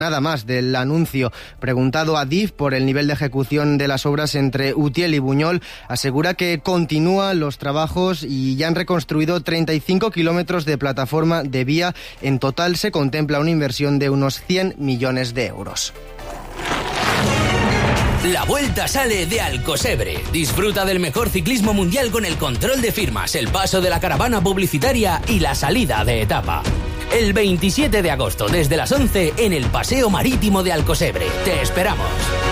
Nada más del anuncio. Preguntado a DIF por el nivel de ejecución de las obras entre Utiel y Buñol, asegura que continúan los trabajos y ya han reconstruido 35 kilómetros de plataforma de vía. En total se contempla una inversión de unos 100 millones de euros. La Vuelta sale de Alcosebre. Disfruta del mejor ciclismo mundial con el control de firmas, el paso de la caravana publicitaria y la salida de etapa. El 27 de agosto, desde las 11, en el Paseo Marítimo de Alcosebre. Te esperamos.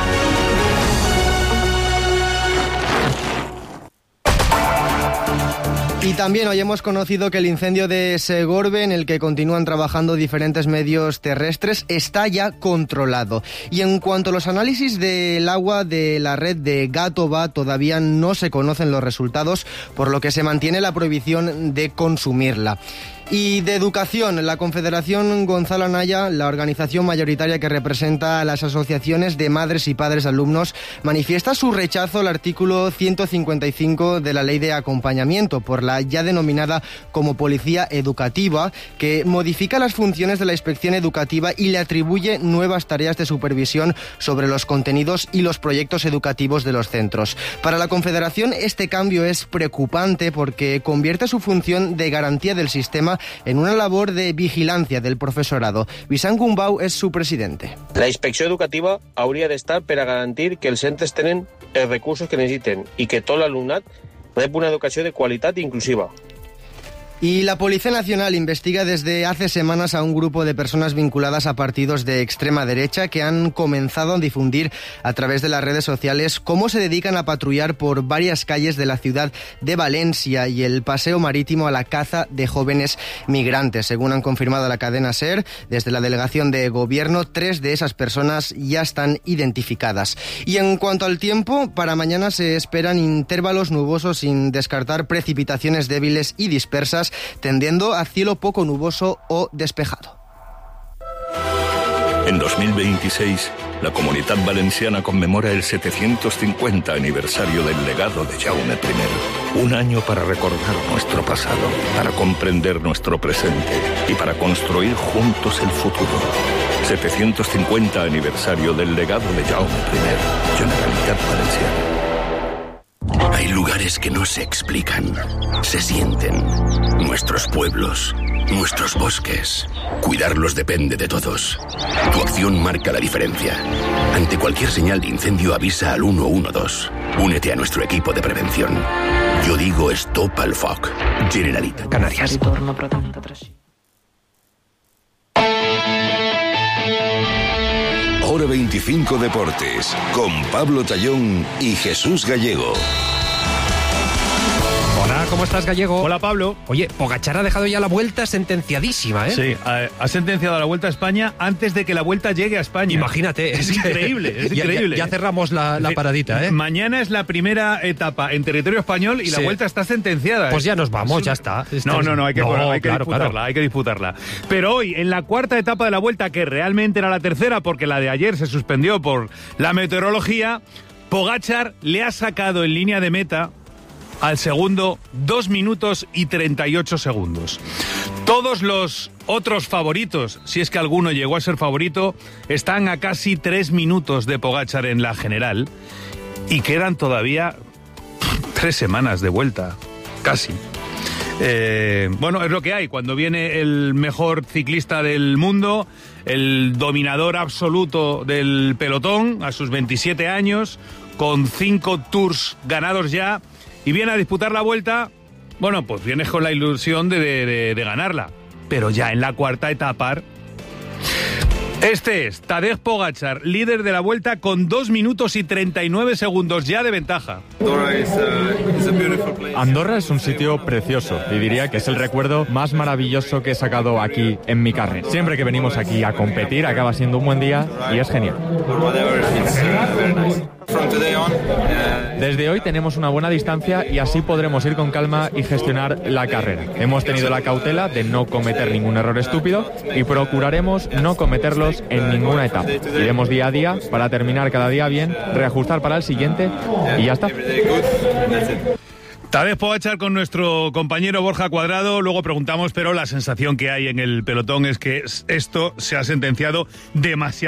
Y también hoy hemos conocido que el incendio de Segorbe, en el que continúan trabajando diferentes medios terrestres, está ya controlado. Y en cuanto a los análisis del agua de la red de Gatoba, todavía no se conocen los resultados, por lo que se mantiene la prohibición de consumirla. Y de educación, la Confederación Gonzalo Anaya, la organización mayoritaria que representa a las asociaciones de madres y padres de alumnos, manifiesta su rechazo al artículo 155 de la Ley de Acompañamiento por la ya denominada como Policía Educativa, que modifica las funciones de la inspección educativa y le atribuye nuevas tareas de supervisión sobre los contenidos y los proyectos educativos de los centros. Para la Confederación, este cambio es preocupante porque convierte su función de garantía del sistema en una labor de vigilancia del profesorado. Vicent Gumbau és su presidente. La inspecció educativa hauria d'estar per a garantir que els centres tenen els recursos que necessiten i que tot l'alumnat rep una educació de qualitat inclusiva. Y la Policía Nacional investiga desde hace semanas a un grupo de personas vinculadas a partidos de extrema derecha que han comenzado a difundir a través de las redes sociales cómo se dedican a patrullar por varias calles de la ciudad de Valencia y el paseo marítimo a la caza de jóvenes migrantes. Según han confirmado la cadena SER, desde la delegación de gobierno, 3 de esas personas ya están identificadas. Y en cuanto al tiempo, para mañana se esperan intervalos nubosos sin descartar precipitaciones débiles y dispersas, tendiendo a cielo poco nuboso o despejado. En 2026, la Comunitat Valenciana conmemora el 750 aniversario del legado de Jaume I. Un año para recordar nuestro pasado, para comprender nuestro presente y para construir juntos el futuro. 750 aniversario del legado de Jaume I. Generalitat Valenciana. Hay lugares que no se explican, se sienten. Nuestros pueblos, nuestros bosques. Cuidarlos depende de todos. Tu acción marca la diferencia. Ante cualquier señal de incendio, avisa al 112. Únete a nuestro equipo de prevención. Yo digo stop al foc. Generalitat. Canarias. Hora 25 Deportes, con Pablo Tallón y Jesús Gallego. Hola, ¿cómo estás, Gallego? Hola, Pablo. Oye, Pogačar ha dejado ya la Vuelta sentenciadísima, ¿eh? Sí, ha sentenciado la Vuelta a España antes de que la Vuelta llegue a España. Imagínate. Es increíble, es increíble. Ya cerramos la paradita, ¿eh? Mañana es la primera etapa en territorio español y la Vuelta está sentenciada. Pues ya nos vamos, ya está. No, hay que disputarla. Pero hoy, en la cuarta etapa de la Vuelta, que realmente era la tercera porque la de ayer se suspendió por la meteorología, Pogačar le ha sacado en línea de meta al segundo 2 minutos y 38 segundos. Todos los otros favoritos, si es que alguno llegó a ser favorito, están a casi 3 minutos de Pogačar en la general y quedan todavía 3 semanas de vuelta, casi. Bueno, es lo que hay. Cuando viene el mejor ciclista del mundo, el dominador absoluto del pelotón, a sus 27 años, con 5 tours ganados ya, y viene a disputar la Vuelta, bueno, pues vienes con la ilusión de ganarla. Pero ya en la cuarta etapa, este es Tadej Pogačar, líder de la Vuelta con 2 minutos y 39 segundos ya de ventaja. Andorra es un sitio precioso y diría que es el recuerdo más maravilloso que he sacado aquí en mi carrera. Siempre que venimos aquí a competir acaba siendo un buen día y es genial. Desde hoy tenemos una buena distancia y así podremos ir con calma y gestionar la carrera. Hemos tenido la cautela de no cometer ningún error estúpido y procuraremos no cometerlos en ninguna etapa. Iremos día a día para terminar cada día bien, reajustar para el siguiente y ya está. Tadej Pogačar con nuestro compañero Borja Cuadrado. Luego preguntamos, pero la sensación que hay en el pelotón es que esto se ha sentenciado demasiado